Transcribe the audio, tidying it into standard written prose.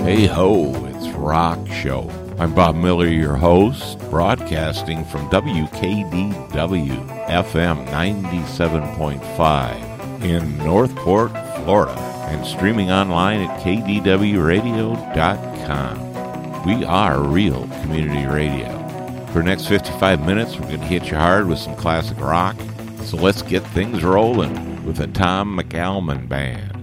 Hey ho, it's Rock Show. I'm Bob Miller, your host, broadcasting from WKDW FM 97.5 in Northport, Florida, and streaming online at kdwradio.com. We are real community radio. For the next 55 minutes, we're going to hit you hard with some classic rock. So let's get things rolling with the Tom McAlmon Band.